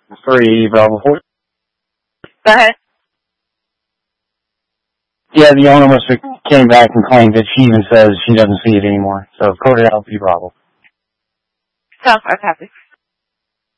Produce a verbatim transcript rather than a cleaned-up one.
Three, Bravo four. Go ahead. Yeah, the owner must have came back and claimed it. She even says she doesn't see it anymore. So code it out, P Bravo. So, I copy.